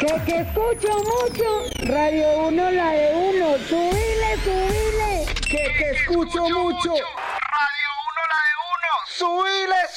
Que escucho mucho. Radio 1, la de 1. Subile, subile. Que escucho mucho. Radio 1, la de 1. Subile.